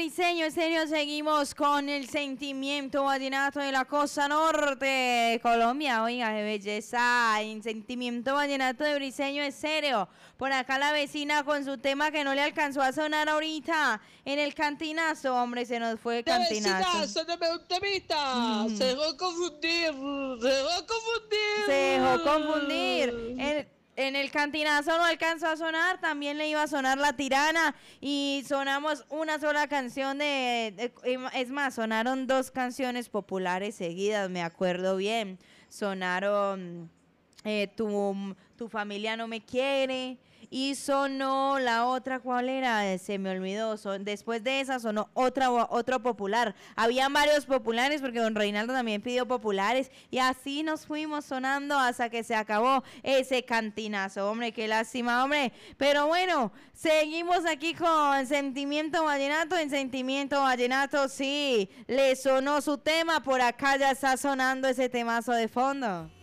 Briseño, en serio, seguimos con el sentimiento vallenato de la costa norte de Colombia. Oiga, qué belleza, el sentimiento vallenato de Briseño, en serio. Por acá la vecina con su tema que no le alcanzó a sonar ahorita en el cantinazo. Hombre, se nos fue el cantinazo. Vecina, soname un temita. Se dejó confundir, Se dejó confundir. En el cantinazo no alcanzó a sonar, también le iba a sonar La Tirana y sonamos una sola canción es más, sonaron dos canciones populares seguidas, me acuerdo bien. Sonaron tu familia no me quiere y sonó la otra, ¿cuál era? Se me olvidó. Después de esa sonó otro popular. Habían varios populares porque don Reinaldo también pidió populares y así nos fuimos sonando hasta que se acabó ese cantinazo. Hombre, qué lástima, hombre. Pero bueno, seguimos aquí con Sentimiento Vallenato. En Sentimiento Vallenato sí, le sonó su tema. Por acá ya está sonando ese temazo de fondo.